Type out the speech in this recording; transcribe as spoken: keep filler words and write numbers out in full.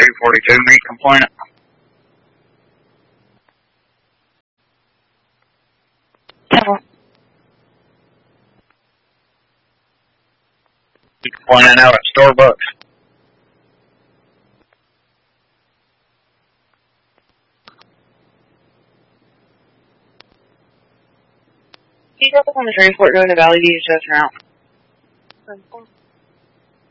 two forty-two, meet complainant. Meet complainant out at Starbucks. Can you drop us on the transport going to Valley View just now?